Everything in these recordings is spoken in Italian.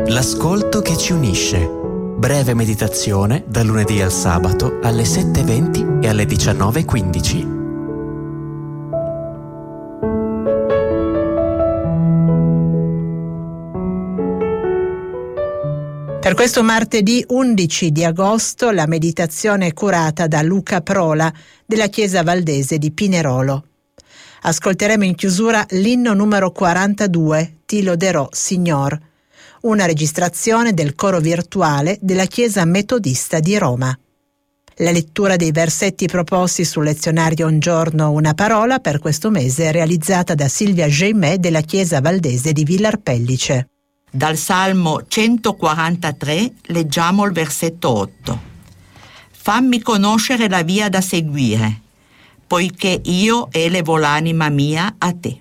L'ascolto che ci unisce. Breve meditazione dal lunedì al sabato alle 7:20 e alle 19:15. Per questo martedì 11 di agosto la meditazione è curata da Luca Prola della Chiesa Valdese di Pinerolo. Ascolteremo in chiusura l'inno numero 42, Ti loderò, Signor, una registrazione del coro virtuale della Chiesa Metodista di Roma. La lettura dei versetti proposti sul lezionario Un giorno una parola per questo mese è realizzata da Silvia Geimè della Chiesa Valdese di Villar Pellice. Dal Salmo 143 leggiamo il versetto 8. Fammi conoscere la via da seguire, poiché io elevo l'anima mia a te.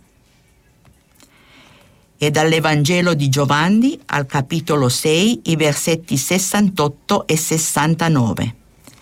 E dall'Evangelo di Giovanni al capitolo 6, i versetti 68 e 69.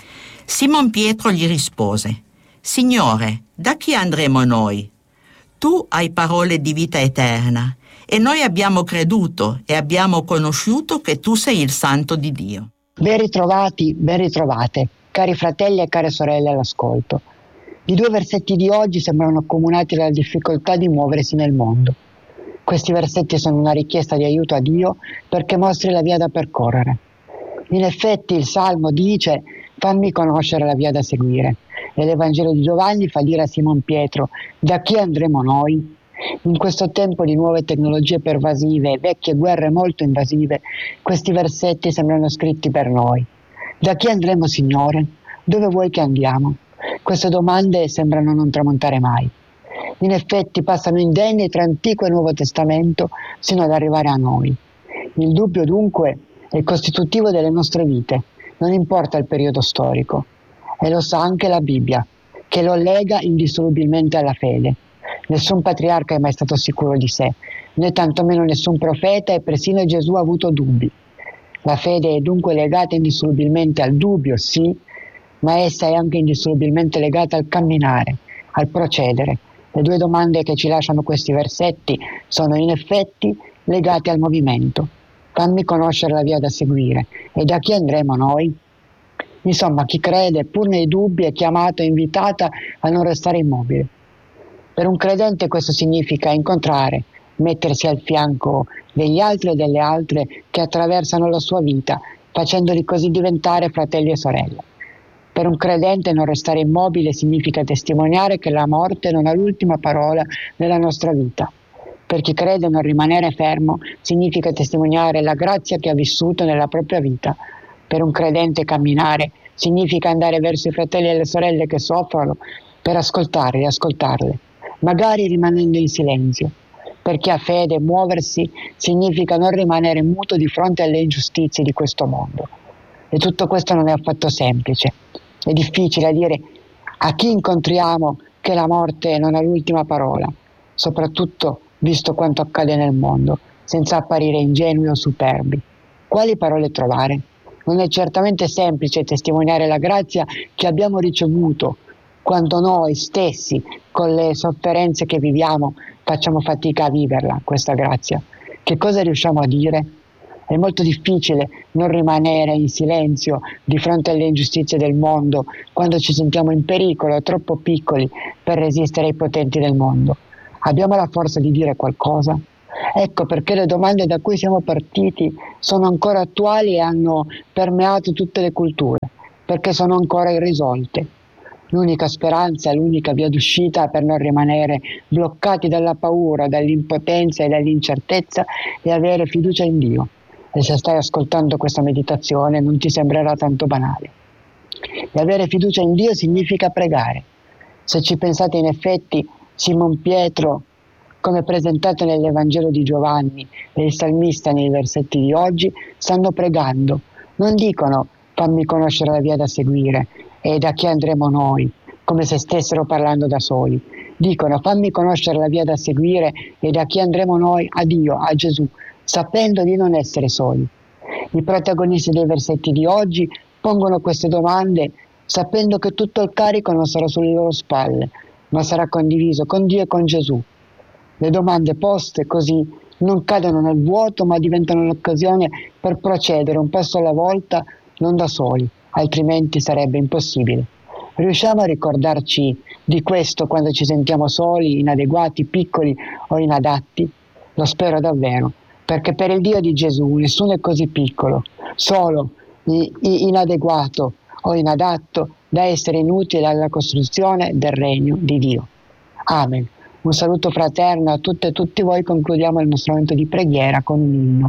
Simon Pietro gli rispose: Signore, da chi andremo noi? Tu hai parole di vita eterna, e noi abbiamo creduto e abbiamo conosciuto che tu sei il Santo di Dio. Ben ritrovati, ben ritrovate, cari fratelli e care sorelle all'ascolto. I due versetti di oggi sembrano accomunati dalla difficoltà di muoversi nel mondo. Questi versetti sono una richiesta di aiuto a Dio perché mostri la via da percorrere. In effetti il Salmo dice: fammi conoscere la via da seguire, e l'Evangelo di Giovanni fa dire a Simon Pietro: da chi andremo noi? In questo tempo di nuove tecnologie pervasive e vecchie guerre molto invasive, questi versetti sembrano scritti per noi. Da chi andremo, Signore? Dove vuoi che andiamo? Queste domande sembrano non tramontare mai. In effetti passano indenni tra Antico e Nuovo Testamento sino ad arrivare a noi. Il dubbio dunque è costitutivo delle nostre vite, non importa il periodo storico. E lo sa anche la Bibbia, che lo lega indissolubilmente alla fede. Nessun patriarca è mai stato sicuro di sé, né tantomeno nessun profeta, e persino Gesù ha avuto dubbi. La fede è dunque legata indissolubilmente al dubbio, sì, ma essa è anche indissolubilmente legata al camminare, al procedere. Le due domande che ci lasciano questi versetti sono in effetti legate al movimento. Fammi conoscere la via da seguire, e da chi andremo noi? Insomma, chi crede, pur nei dubbi, è chiamato e invitata a non restare immobile. Per un credente questo significa incontrare, mettersi al fianco degli altri e delle altre che attraversano la sua vita, facendoli così diventare fratelli e sorelle. Per un credente non restare immobile significa testimoniare che la morte non ha l'ultima parola nella nostra vita. Per chi crede non rimanere fermo significa testimoniare la grazia che ha vissuto nella propria vita. Per un credente camminare significa andare verso i fratelli e le sorelle che soffrono per ascoltarli e ascoltarle, magari rimanendo in silenzio. Per chi ha fede, muoversi significa non rimanere muto di fronte alle ingiustizie di questo mondo. E tutto questo non è affatto semplice. È difficile dire a chi incontriamo che la morte non ha l'ultima parola, soprattutto visto quanto accade nel mondo, senza apparire ingenui o superbi. Quali parole trovare? Non è certamente semplice testimoniare la grazia che abbiamo ricevuto quando noi stessi, con le sofferenze che viviamo, facciamo fatica a viverla, questa grazia. Che cosa riusciamo a dire? È molto difficile non rimanere in silenzio di fronte alle ingiustizie del mondo quando ci sentiamo in pericolo, troppo piccoli per resistere ai potenti del mondo. Abbiamo la forza di dire qualcosa? Ecco perché le domande da cui siamo partiti sono ancora attuali e hanno permeato tutte le culture, perché sono ancora irrisolte. L'unica speranza, l'unica via d'uscita per non rimanere bloccati dalla paura, dall'impotenza e dall'incertezza è avere fiducia in Dio. E se stai ascoltando questa meditazione non ti sembrerà tanto banale. E avere fiducia in Dio significa pregare. Se ci pensate, in effetti, Simon Pietro, come presentato nell'Evangelo di Giovanni e il salmista nei versetti di oggi, stanno pregando. Non dicono fammi conoscere la via da seguire e da chi andremo noi, come se stessero parlando da soli. Dicono fammi conoscere la via da seguire e da chi andremo noi a Dio, a Gesù, sapendo di non essere soli. I protagonisti dei versetti di oggi pongono queste domande sapendo che tutto il carico non sarà sulle loro spalle, ma sarà condiviso con Dio e con Gesù. Le domande poste così non cadono nel vuoto, ma diventano l'occasione per procedere un passo alla volta, non da soli, altrimenti sarebbe impossibile. Riusciamo a ricordarci di questo quando ci sentiamo soli, inadeguati, piccoli o inadatti? Lo spero davvero, perché per il Dio di Gesù nessuno è così piccolo, solo, inadeguato o inadatto da essere inutile alla costruzione del regno di Dio. Amen. Un saluto fraterno a tutte e tutti voi. Concludiamo il nostro momento di preghiera con un inno.